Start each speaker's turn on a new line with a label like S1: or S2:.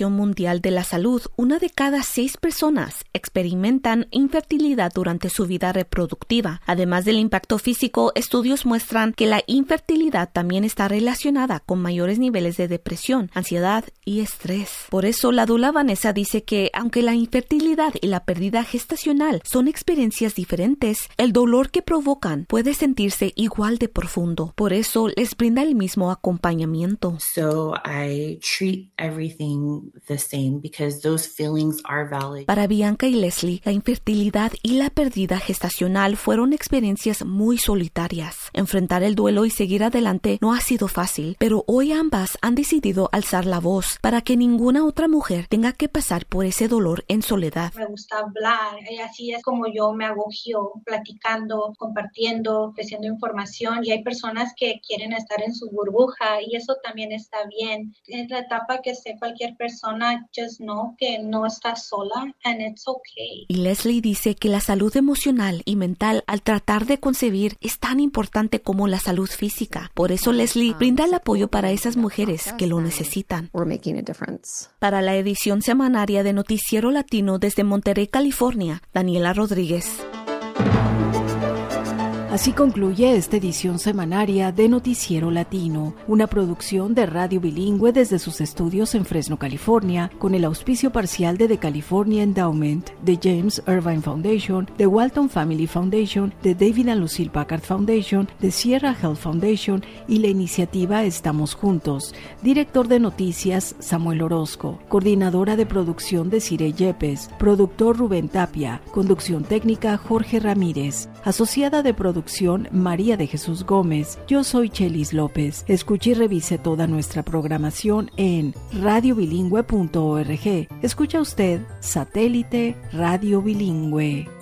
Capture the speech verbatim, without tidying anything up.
S1: Organización Mundial de la Salud, una de cada seis personas experimentan infertilidad durante su vida reproductiva. Además del impacto físico, estudios muestran que la infertilidad también está relacionada con mayores niveles de depresión, ansiedad y estrés. Por eso, la dula Vanessa dice que, aunque la infertilidad y la pérdida gestacional son experiencias diferentes, el dolor que provocan puede sentirse igual de profundo. Por eso, les brinda el mismo acompañamiento.
S2: So I treat everything the same because those feelings are valid.
S1: Para Bianca y Leslie, la infertilidad y la pérdida gestacional fueron experiencias muy solitarias. Enfrentar el duelo y seguir adelante no ha sido fácil, pero hoy ambas han decidido alzar la voz para que ninguna otra mujer tenga que pasar por ese dolor en soledad.
S3: Me gusta hablar, y así es como yo me hago yo, platicando, compartiendo, ofreciendo información, y hay personas que quieren estar en su burbuja y eso también está bien. En la etapa que esté cualquier persona, just know que no está sola and it's okay.
S1: Y Leslie dice que la salud emocional y mental al tratar de concebir es tan importante como la salud física. Por eso Leslie brinda el apoyo para esas mujeres que lo necesitan. Para la edición semanaria de Noticiero Latino desde Monterrey, California, Daniela Rodríguez.
S4: Así concluye esta edición semanaria de Noticiero Latino, una producción de Radio Bilingüe desde sus estudios en Fresno, California, con el auspicio parcial de The California Endowment, de James Irvine Foundation, de Walton Family Foundation, de David and Lucille Packard Foundation, de Sierra Health Foundation y la iniciativa Estamos Juntos. Director de Noticias, Samuel Orozco. Coordinadora de producción, Desiree Yepes. Productor, Rubén Tapia. Conducción técnica, Jorge Ramírez. Asociada de producción, María de Jesús Gómez. Yo soy Chelis López. Escuche y revise toda nuestra programación en radio bilingüe punto org. Escucha usted Satélite Radio Bilingüe.